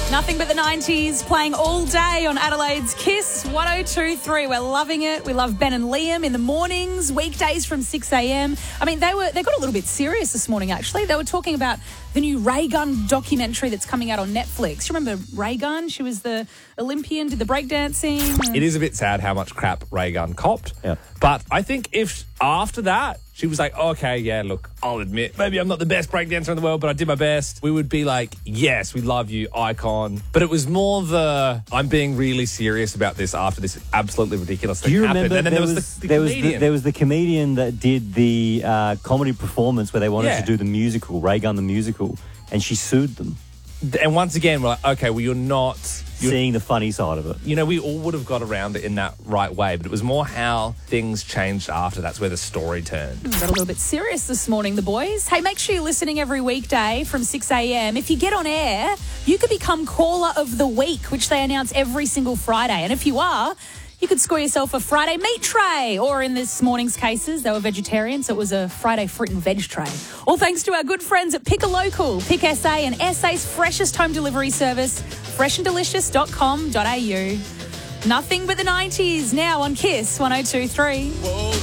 Nothing but the 90s playing all day on Adelaide's Kiss 102.3. We're loving it. We love Ben and Liam in the mornings, weekdays from 6 a.m. I mean, they got a little bit serious this morning, actually. They were talking about the new Ray Gun documentary that's coming out on Netflix. You remember Ray Gun? She was the Olympian, did the breakdancing. It is a bit sad how much crap Ray Gun copped. Yeah. But I think if after that, she was like, okay, yeah, look, I'll admit, maybe I'm not the best breakdancer in the world, but I did my best. We would be like, yes, we love you, icon. But it was more I'm being really serious about this after this absolutely ridiculous thing happened. Remember And then there was the comedian. There was the comedian that did the comedy performance where they wanted to do the musical, Ray Gun the musical, and she sued them. And once again, we're like, okay, well, you're seeing the funny side of it. You know, we all would have got around it in that right way, but it was more how things changed after. That's where the story turned. Got a little bit serious this morning, the boys. Hey, make sure you're listening every weekday from 6 a.m. If you get on air, you could become Caller of the Week, which they announce every single Friday. And if you are, you could score yourself a Friday meat tray. Or in this morning's cases, they were vegetarian, so it was a Friday fruit and veg tray. All thanks to our good friends at Pick a Local, Pick SA, and SA's freshest home delivery service, freshanddelicious.com.au. Nothing but the 90s now on Kiss 102.3.